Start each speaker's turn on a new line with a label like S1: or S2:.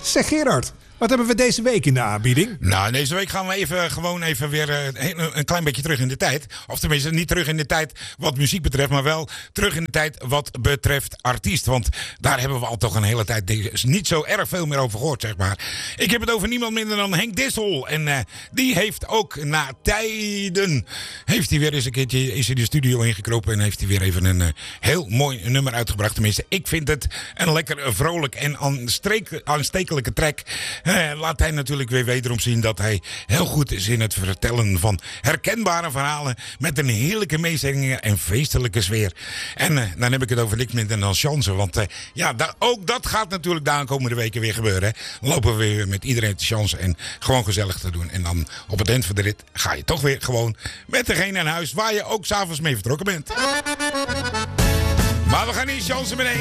S1: Zeg Gerard, wat hebben we deze week in de aanbieding?
S2: Nou, deze week gaan we gewoon even weer een klein beetje terug in de tijd. Of tenminste, niet terug in de tijd wat muziek betreft, maar wel terug in de tijd wat betreft artiest. Want daar hebben we al toch een hele tijd niet zo erg veel meer over gehoord, zeg maar. Ik heb het over niemand minder dan Henk Dissel. En die heeft ook na tijden, heeft hij weer eens een keertje is hij de studio ingekropen en heeft hij weer even een heel mooi nummer uitgebracht. Tenminste, ik vind het een lekker vrolijk en aanstekelijke track. Laat hij natuurlijk weer wederom zien dat hij heel goed is in het vertellen van herkenbare verhalen met een heerlijke meezinging en feestelijke sfeer. En dan heb ik het over niks minder dan chansen, want ook dat gaat natuurlijk de aankomende weken weer gebeuren. Hè. Dan lopen we weer met iedereen te chansen en gewoon gezellig te doen. En dan op het eind van de rit ga je toch weer gewoon met degene aan huis waar je ook s'avonds mee vertrokken bent. Maar we gaan niet chansen met één.